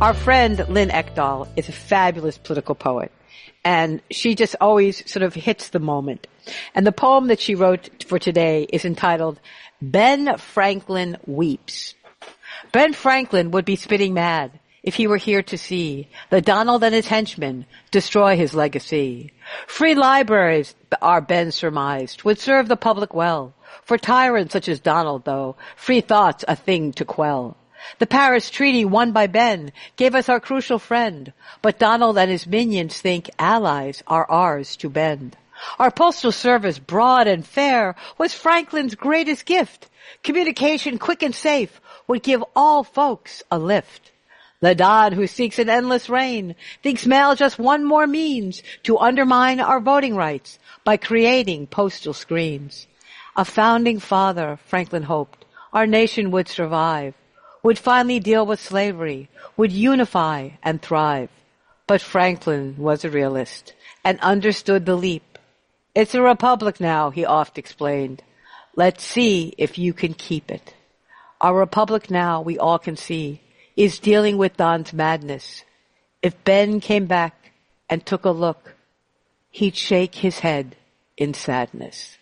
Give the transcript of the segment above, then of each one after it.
Our friend Lynn Ekdahl is a fabulous political poet, and she just always sort of hits the moment. And the poem that she wrote for today is entitled, Ben Franklin Weeps. Ben Franklin would be spitting mad if he were here to see the Donald and his henchmen destroy his legacy. Free libraries, our Ben surmised, would serve the public well. For tyrants such as Donald, though, free thought's a thing to quell. The Paris Treaty won by Ben gave us our crucial friend, but Donald and his minions think allies are ours to bend. Our postal service, broad and fair, was Franklin's greatest gift. Communication quick and safe would give all folks a lift. The Don who seeks an endless reign thinks mail just one more means to undermine our voting rights by creating postal screens. A founding father, Franklin hoped, our nation would survive, would finally deal with slavery, would unify and thrive. But Franklin was a realist and understood the leap. It's a republic now, he oft explained. Let's see if you can keep it. Our republic now, we all can see, is dealing with Don's madness. If Ben came back and took a look, he'd shake his head in sadness.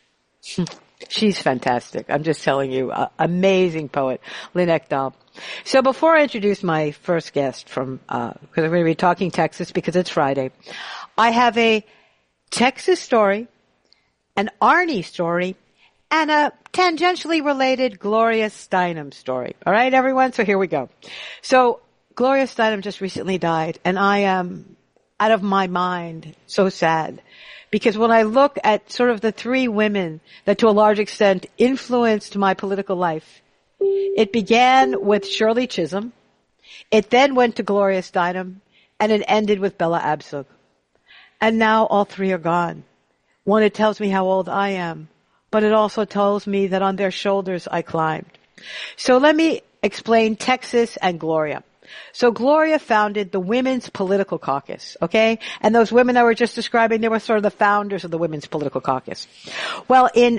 She's fantastic. I'm just telling you, amazing poet, Lynn Ekdahl. So before I introduce my first guest from, because we're going to be talking Texas because it's Friday, I have a Texas story, an Arnie story, and a tangentially related Gloria Steinem story. All right, everyone? So here we go. So Gloria Steinem just recently died, and I am out of my mind, so sad. Because when I look at sort of the three women that to a large extent influenced my political life, it began with Shirley Chisholm, it then went to Gloria Steinem, and it ended with Bella Abzug. And now all three are gone. One, it tells me how old I am, but it also tells me that on their shoulders I climbed. So let me explain Texas and Gloria. So Gloria founded the Women's Political Caucus, okay? And those women I were just describing, they were sort of the founders of the Women's Political Caucus. Well, in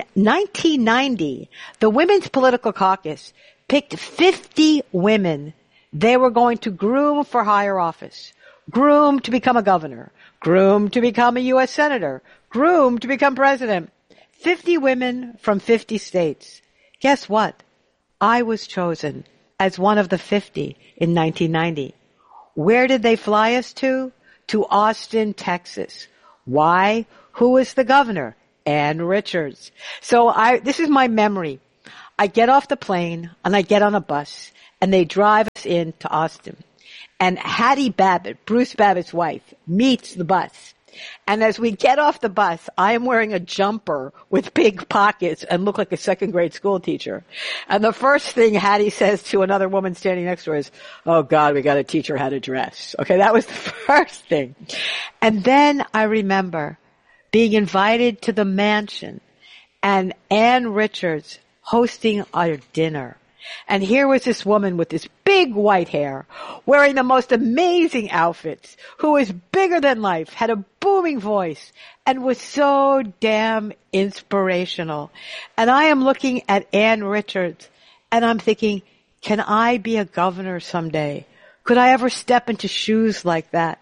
1990, the Women's Political Caucus picked 50 women they were going to groom for higher office, groom to become a governor, groom to become a U.S. senator, groom to become president. 50 women from 50 states. Guess what? I was chosen as one of the 50 in 1990. Where did they fly us to? To Austin, Texas. Why? Who is the governor? Ann Richards. So this is my memory. I get off the plane and I get on a bus and they drive us into Austin. And Hattie Babbitt, Bruce Babbitt's wife, meets the bus. And as we get off the bus, I am wearing a jumper with big pockets and look like a second grade school teacher. And the first thing Hattie says to another woman standing next to her is, oh God, we got to teach her how to dress. Okay, that was the first thing. And then I remember being invited to the mansion and Ann Richards hosting our dinner. And here was this woman with this big white hair, wearing the most amazing outfits, who was bigger than life, had a booming voice, and was so damn inspirational. And I am looking at Ann Richards, and I'm thinking, can I be a governor someday? Could I ever step into shoes like that?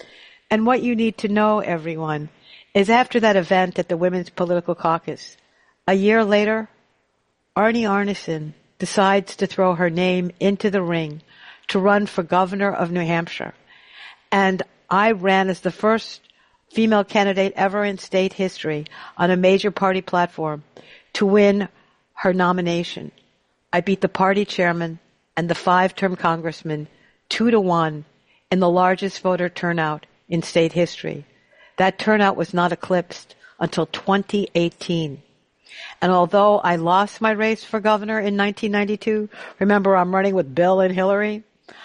And what you need to know, everyone, is after that event at the Women's Political Caucus, a year later, Arnie Arnesen decides to throw her name into the ring to run for governor of New Hampshire. And I ran as the first female candidate ever in state history on a major party platform to win her nomination. I beat the party chairman and the 5-term congressman 2-1 in the largest voter turnout in state history. That turnout was not eclipsed until 2018. And although I lost my race for governor in 1992, remember I'm running with Bill and Hillary,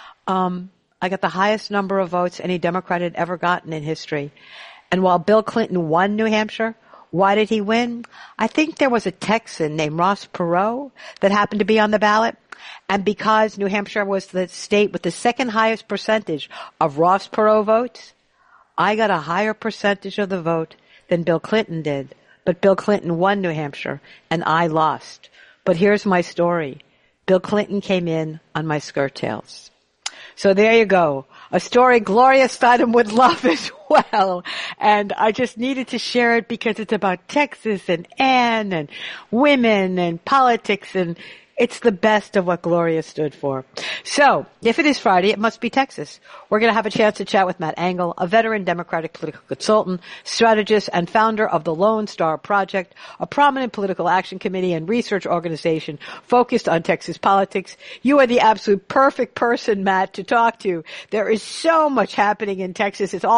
I got the highest number of votes any Democrat had ever gotten in history. And while Bill Clinton won New Hampshire, why did he win? I think there was a Texan named Ross Perot that happened to be on the ballot. And because New Hampshire was the state with the second highest percentage of Ross Perot votes, I got a higher percentage of the vote than Bill Clinton did. But Bill Clinton won New Hampshire, and I lost. But here's my story. Bill Clinton came in on my skirt tails. So there you go. A story Gloria Steinem would love as well. And I just needed to share it because it's about Texas and Anne and women and politics, and it's the best of what Gloria stood for. So, if it is Friday, it must be Texas. We're going to have a chance to chat with Matt Engel, a veteran Democratic political consultant, strategist, and founder of the Lone Star Project, a prominent political action committee and research organization focused on Texas politics. You are the absolute perfect person, Matt, to talk to. There is so much happening in Texas. It's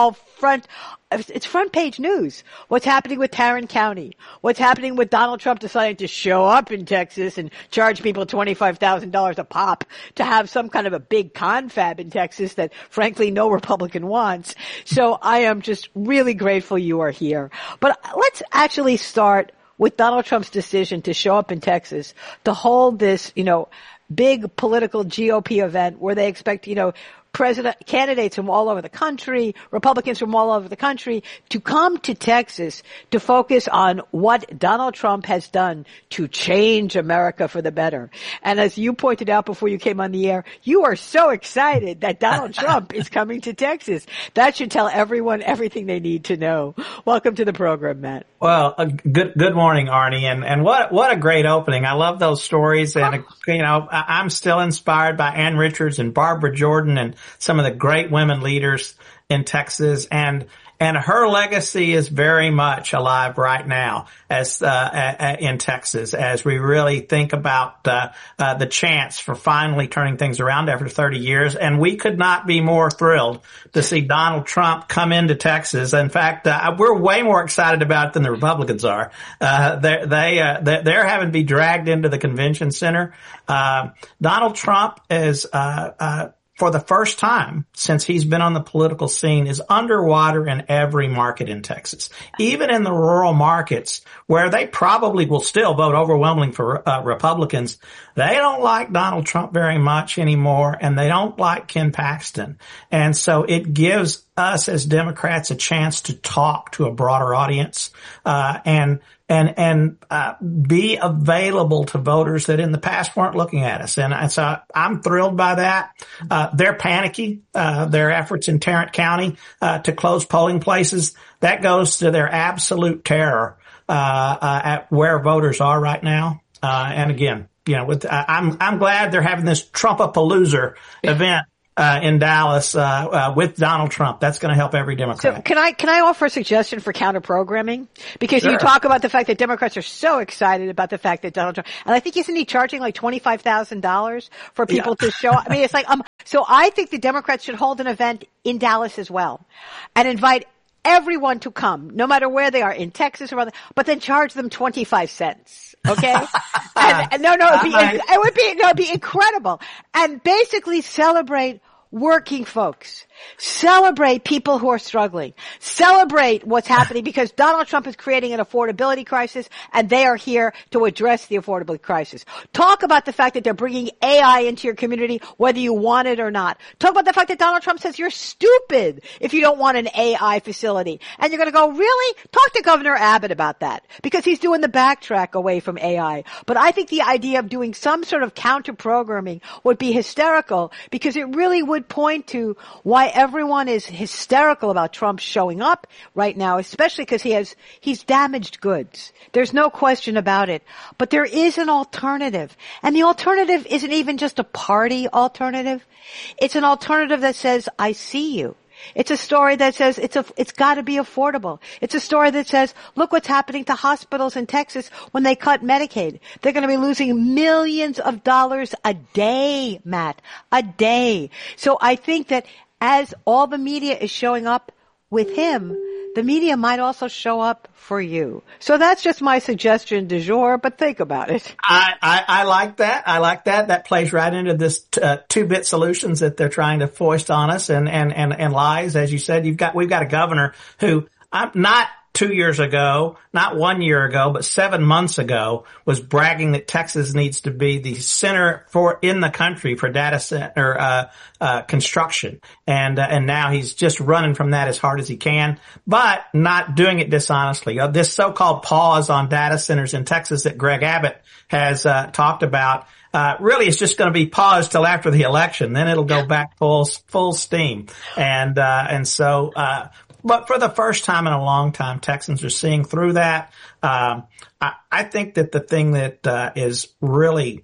front page news. What's happening with Tarrant County? What's happening with Donald Trump deciding to show up in Texas and charge people $25,000 a pop to have some kind of a big confab in Texas that frankly no Republican wants. So I am just really grateful you are here. But let's actually start with Donald Trump's decision to show up in Texas to hold this, big political GOP event where they expect, president candidates from all over the country, Republicans from all over the country, to come to Texas to focus on what Donald Trump has done to change America for the better. And as you pointed out before you came on the air, you are so excited that Donald Trump is coming to Texas. That should tell everyone everything they need to know. Welcome to the program, Matt. Well, good morning, Arnie, and what a great opening. I love those stories, and I'm still inspired by Ann Richards and Barbara Jordan and some of the great women leaders in Texas, and her legacy is very much alive right now as in Texas, as we really think about the chance for finally turning things around after 30 years. And we could not be more thrilled to see Donald Trump come into Texas. In fact, we're way more excited about it than the Republicans are. They're having to be dragged into the convention center. Donald Trump is for the first time since he's been on the political scene, is underwater in every market in Texas. Even in the rural markets where they probably will still vote overwhelmingly for Republicans, they don't like Donald Trump very much anymore, and they don't like Ken Paxton. And so it gives us as Democrats a chance to talk to a broader audience, and be available to voters that in the past weren't looking at us. And so I'm thrilled by that. They're panicky. Their efforts in Tarrant County, to close polling places, that goes to their absolute terror, at where voters are right now. And again, I'm glad they're having this Trump-a-palooza event in Dallas with Donald Trump. That's going to help every Democrat. So can I offer a suggestion for counter-programming? Because Sure. You talk about the fact that Democrats are so excited about the fact that Donald Trump, and I think isn't he charging like $25,000 for people to show up? I mean, it's like, so I think the Democrats should hold an event in Dallas as well and invite everyone to come, no matter where they are, in Texas or other, but then charge them 25 cents. Okay? It'd be incredible. And basically celebrate working folks. Celebrate people who are struggling. Celebrate what's happening, because Donald Trump is creating an affordability crisis, and they are here to address the affordability crisis. Talk about the fact that they're bringing AI into your community, whether you want it or not. Talk about the fact that Donald Trump says you're stupid if you don't want an AI facility. And you're going to go, really? Talk to Governor Abbott about that, because he's doing the backtrack away from AI. But I think the idea of doing some sort of counter-programming would be hysterical, because it really would point to why everyone is hysterical about Trump showing up right now, especially because he's damaged goods. There's no question about it. But there is an alternative. And the alternative isn't even just a party alternative. It's an alternative that says, I see you. It's a story that says it's got to be affordable. It's a story that says, look what's happening to hospitals in Texas when they cut Medicaid. They're going to be losing millions of dollars a day, Matt, a day. So I think that as all the media is showing up with him, the media might also show up for you. So that's just my suggestion du jour, but think about it. I like that. I like that. That plays right into this two-bit solutions that they're trying to foist on us, and lies. As you said, we've got a governor who, not 2 years ago, not 1 year ago, but 7 months ago, was bragging that Texas needs to be the center in the country for data center construction, and now he's just running from that as hard as he can, but not doing it dishonestly. This so-called pause on data centers in Texas that Greg Abbott has talked about, really it's just going to be paused till after the election. Then it'll go back full steam. But for the first time in a long time, Texans are seeing through that. I think that the thing that is really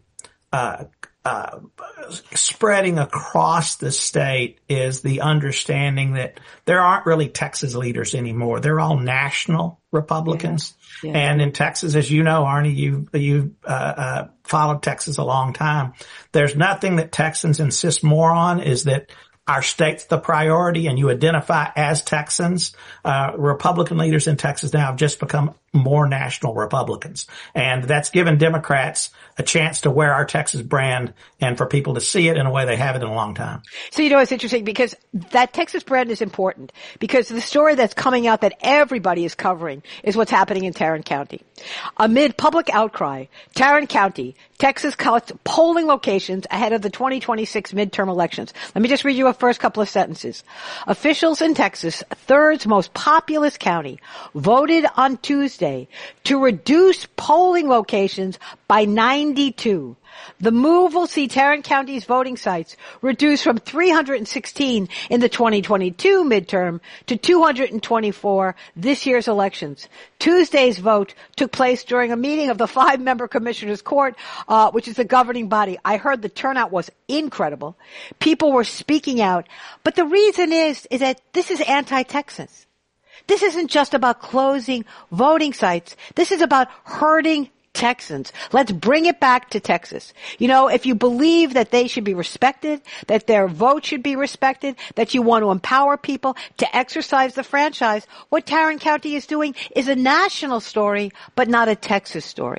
spreading across the state is the understanding that there aren't really Texas leaders anymore. They're all national Republicans. Yeah. Yeah. And in Texas, as you know, Arnie, you followed Texas a long time. There's nothing that Texans insist more on is that our state's the priority and you identify as Texans. Republican leaders in Texas now have just become more national Republicans. And that's given Democrats a chance to wear our Texas brand and for people to see it in a way they haven't in a long time. So, it's interesting because that Texas brand is important because the story that's coming out that everybody is covering is what's happening in Tarrant County. Amid public outcry, Tarrant County, Texas cuts polling locations ahead of the 2026 midterm elections. Let me just read you a first couple of sentences. Officials in Texas, third most populous county, voted on Tuesday to reduce polling locations by 92. The move will see Tarrant County's voting sites reduced from 316 in the 2022 midterm to 224 this year's elections. Tuesday's vote took place during a meeting of the 5-member Commissioners Court, which is the governing body. I heard the turnout was incredible. People were speaking out. But the reason is that this is anti-Texas. This isn't just about closing voting sites. This is about hurting Texans. Let's bring it back to Texas. If you believe that they should be respected, that their vote should be respected, that you want to empower people to exercise the franchise, what Tarrant County is doing is a national story, but not a Texas story.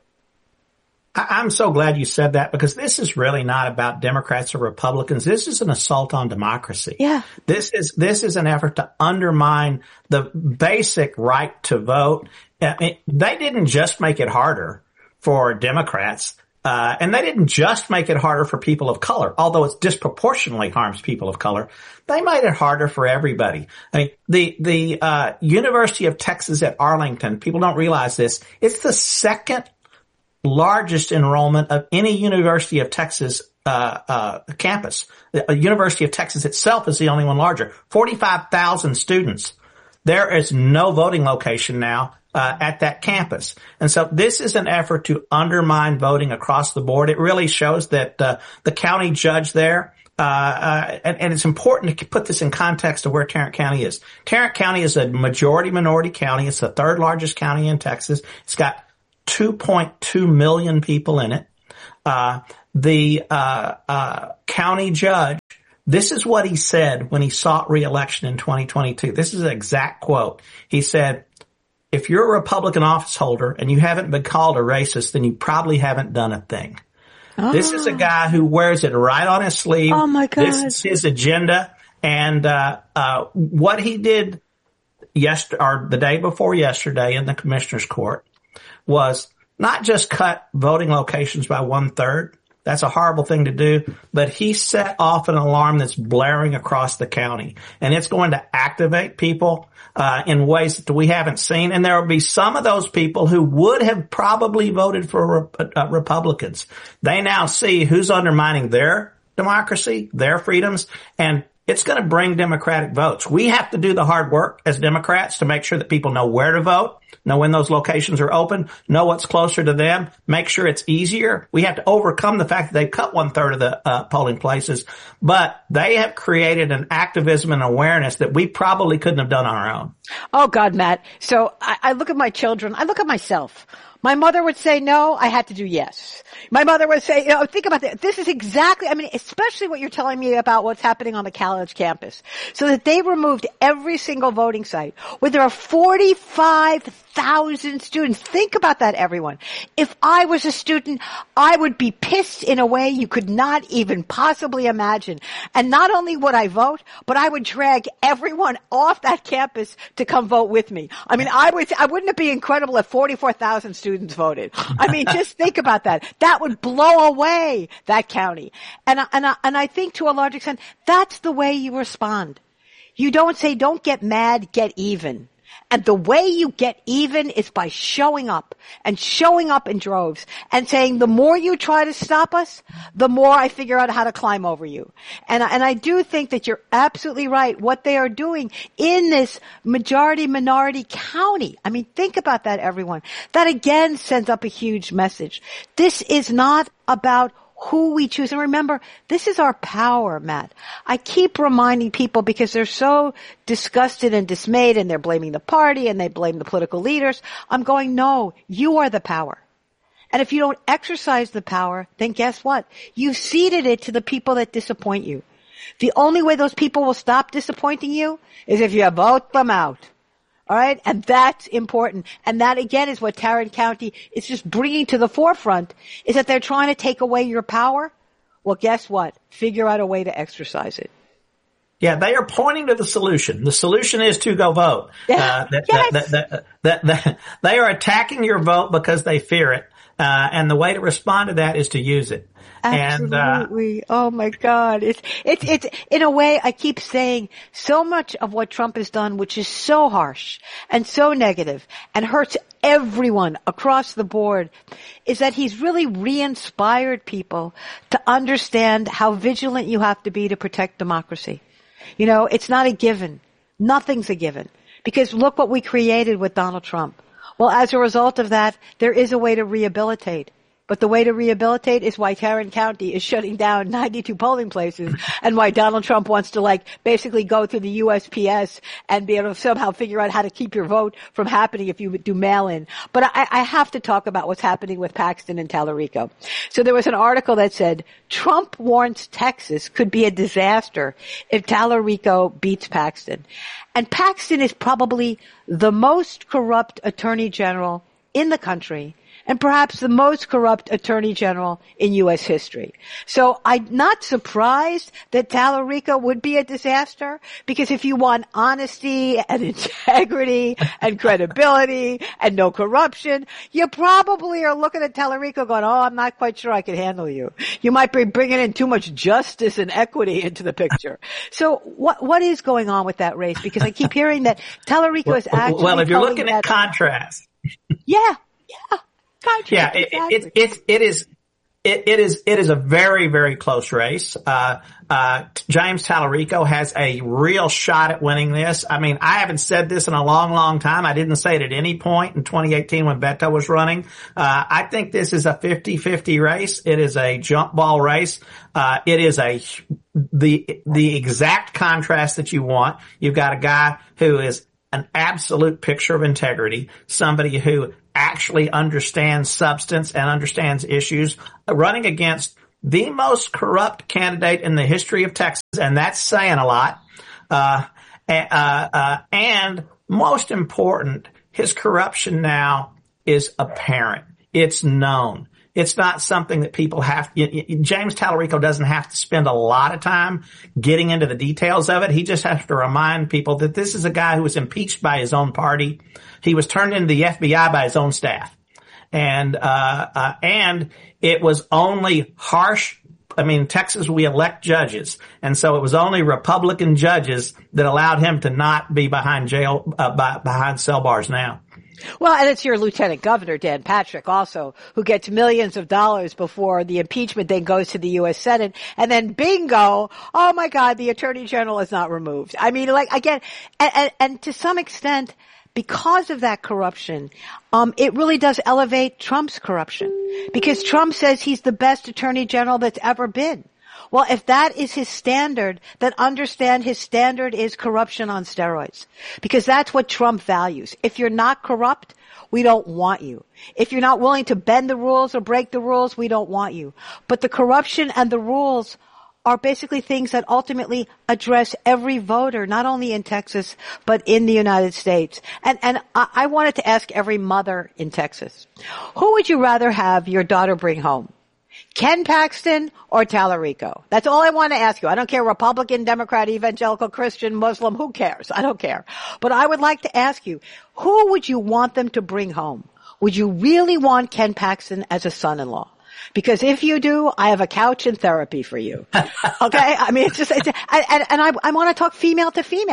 I'm so glad you said that because this is really not about Democrats or Republicans. This is an assault on democracy. Yeah. This is an effort to undermine the basic right to vote. They didn't just make it harder for Democrats, and they didn't just make it harder for people of color, although it disproportionately harms people of color. They made it harder for everybody. The University of Texas at Arlington, people don't realize this, it's the second largest enrollment of any University of Texas campus. The University of Texas itself is the only one larger. 45,000 students. There is no voting location now at that campus. And so this is an effort to undermine voting across the board. It really shows that the county judge there and it's important to put this in context of where Tarrant County is. Tarrant County is a majority-minority county. It's the third largest county in Texas. It's got 2.2 million people in it. The county judge, this is what he said when he sought re-election in 2022. This is an exact quote. He said, if you're a Republican office holder and you haven't been called a racist, then you probably haven't done a thing. Oh. This is a guy who wears it right on his sleeve. Oh my God. This is his agenda. And what he did the day before yesterday in the commissioner's court was not just cut voting locations by 1/3. That's a horrible thing to do, but he set off an alarm that's blaring across the county, and it's going to activate people in ways that we haven't seen. And there will be some of those people who would have probably voted for Republicans. They now see who's undermining their democracy, their freedoms, and it's going to bring Democratic votes. We have to do the hard work as Democrats to make sure that people know where to vote, know when those locations are open, know what's closer to them, make sure it's easier. We have to overcome the fact that they cut 1/3 of the polling places, but they have created an activism and awareness that we probably couldn't have done on our own. Oh God, Matt. So I look at my children, I look at myself. My mother would say no, I had to do yes. My mother would say, think about that. This is exactly, especially what you're telling me about what's happening on the college campus. So that they removed every single voting site where there are 45,000 students. Think about that, everyone. If I was a student, I would be pissed in a way you could not even possibly imagine. And not only would I vote, but I would drag everyone off that campus to come vote with me. Wouldn't it be incredible if 44,000 students voted? Just think about that. That would blow away that county. And I think to a large extent, that's the way you respond. You don't say, don't get mad, get even. And the way you get even is by showing up and showing up in droves and saying, the more you try to stop us, the more I figure out how to climb over you. And I do think that you're absolutely right. What they are doing in this majority minority county. I mean, think about that, everyone. That again sends up a huge message. This is not about who we choose. And remember, this is our power, Matt. I keep reminding people because they're so disgusted and dismayed and they're blaming the party and they blame the political leaders. I'm going, no, you are the power. And if you don't exercise the power, then guess what? You've ceded it to the people that disappoint you. The only way those people will stop disappointing you is if you vote them out. All right. And that's important. And that again is what Tarrant County is just bringing to the forefront, is that they're trying to take away your power. Well, guess what? Figure out a way to exercise it. Yeah, they are pointing to the solution. The solution is to go vote. Yes. They are attacking your vote because they fear it. And the way to respond to that is to use it. Absolutely. Oh my God. It's, in a way, I keep saying so much of what Trump has done, which is so harsh and so negative and hurts everyone across the board, is that he's really re-inspired people to understand how vigilant you have to be to protect democracy. You know, it's not a given. Nothing's a given. Because look what we created with Donald Trump. Well, as a result of that, there is a way to rehabilitate. But the way to rehabilitate is why Tarrant County is shutting down 92 polling places and why Donald Trump wants to basically go to the USPS and be able to somehow figure out how to keep your vote from happening if you do mail-in. But I have to talk about what's happening with Paxton and Tallarico. So there was an article that said, Trump warns Texas could be a disaster if Tallarico beats Paxton. And Paxton is probably the most corrupt attorney general in the country, and perhaps the most corrupt attorney general in U.S. history. So I'm not surprised that Tallarico would be a disaster, because if you want honesty and integrity and credibility and no corruption, you probably are looking at Tallarico going, oh, I'm not quite sure I can handle you. You might be bringing in too much justice and equity into the picture. So what is going on with that race? Because I keep hearing that Tallarico is actually... Well, if you're looking at contrast... Yeah. Yeah, it is a very, very close race. James Tallarico has a real shot at winning this. I mean, I haven't said this in a long, long time. I didn't say it at any point in 2018 when Beto was running. I think this is a 50-50 race. It is a jump ball race. It is the exact contrast that you want. You've got a guy who is an absolute picture of integrity, somebody who actually understands substance and understands issues, running against the most corrupt candidate in the history of Texas, and that's saying a lot. And most important, his corruption now is apparent. It's known. It's not something that people James Tallarico doesn't have to spend a lot of time getting into the details of it. He just has to remind people that this is a guy who was impeached by his own party. He was turned into the FBI by his own staff. And it was only harsh. I mean, Texas, we elect judges. And so it was only Republican judges that allowed him to not be behind behind cell bars now. Well, and it's your Lieutenant Governor, Dan Patrick, also, who gets millions of dollars before the impeachment then goes to the U.S. Senate. And then bingo, oh my God, the Attorney General is not removed. I mean, again, and to some extent, because of that corruption, it really does elevate Trump's corruption. Because Trump says he's the best Attorney General that's ever been. Well, if that is his standard, then understand his standard is corruption on steroids. Because that's what Trump values. If you're not corrupt, we don't want you. If you're not willing to bend the rules or break the rules, we don't want you. But the corruption and the rules are basically things that ultimately address every voter, not only in Texas, but in the United States. And I wanted to ask every mother in Texas, who would you rather have your daughter bring home? Ken Paxton or Tallarico? That's all I want to ask you. I don't care, Republican, Democrat, evangelical, Christian, Muslim, who cares? I don't care. But I would like to ask you, who would you want them to bring home? Would you really want Ken Paxton as a son-in-law? Because if you do, I have a couch and therapy for you. Okay? I mean, I want to talk female to female.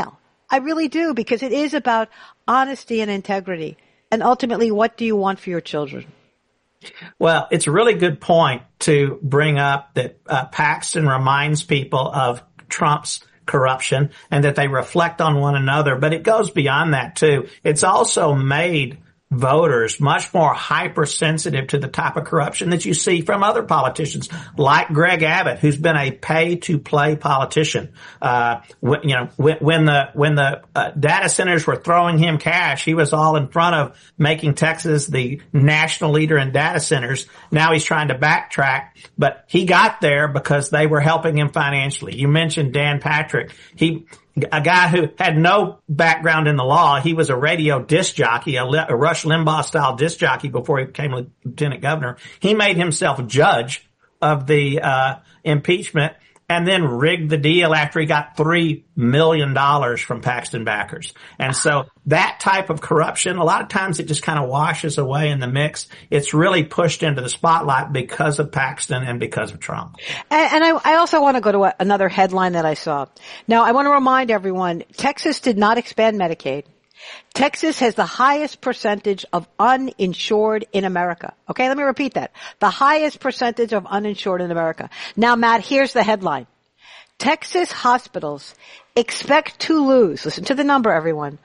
I really do, because it is about honesty and integrity. And ultimately, what do you want for your children? Well, it's a really good point to bring up that Paxton reminds people of Trump's corruption and that they reflect on one another. But it goes beyond that, too. It's also made voters much more hypersensitive to the type of corruption that you see from other politicians, like Greg Abbott, who's been a pay-to-play politician. When the data centers were throwing him cash, he was all in front of making Texas the national leader in data centers. Now he's trying to backtrack, but he got there because they were helping him financially. You mentioned Dan Patrick. A guy who had no background in the law. He was a radio disc jockey, a Rush Limbaugh style disc jockey before he became lieutenant governor. He made himself judge of the impeachment and then rigged the deal after he got $3 million from Paxton backers. And so that type of corruption, a lot of times it just kind of washes away in the mix. It's really pushed into the spotlight because of Paxton and because of Trump. And I also want to go to another headline that I saw. Now, I want to remind everyone, Texas did not expand Medicaid. Texas has the highest percentage of uninsured in America. Okay, let me repeat that. The highest percentage of uninsured in America. Now, Matt, here's the headline. Texas hospitals expect to lose, listen to the number, everyone,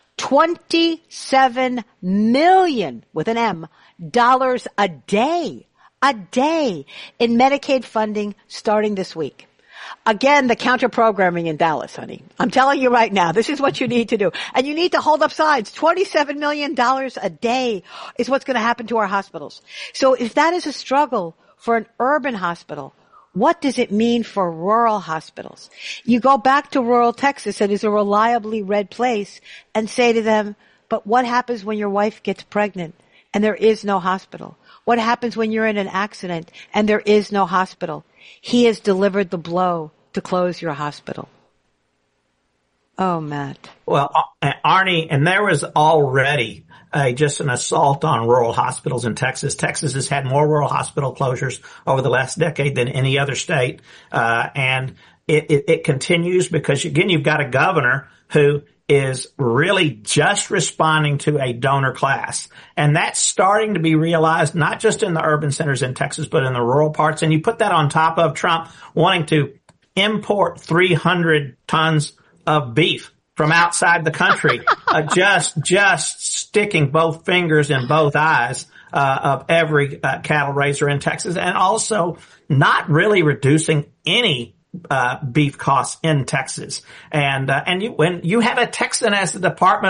$27 million, with an M, dollars a day in Medicaid funding starting this week. Again, the counter-programming in Dallas, honey. I'm telling you right now, this is what you need to do. And you need to hold up sides. $27 million a day is what's going to happen to our hospitals. So if that is a struggle for an urban hospital, what does it mean for rural hospitals? You go back to rural Texas, that is a reliably red place, and say to them, but what happens when your wife gets pregnant and there is no hospital? What happens when you're in an accident and there is no hospital? He has delivered the blow to close your hospital. Oh, Matt. Well, Arnie, and there was already just an assault on rural hospitals in Texas. Texas has had more rural hospital closures over the last decade than any other state. And it continues because, again, you've got a governor who is really just responding to a donor class. And that's starting to be realized not just in the urban centers in Texas, but in the rural parts. And you put that on top of Trump wanting to import 300 tons of beef from outside the country, just sticking both fingers in both eyes of every cattle raiser in Texas, and also not really reducing any beef costs in Texas. And when you have a Texan as the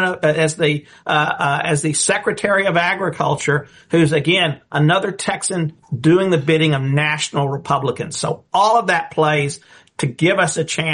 as the Secretary of Agriculture, who's again another Texan doing the bidding of national Republicans. So all of that plays to give us a chance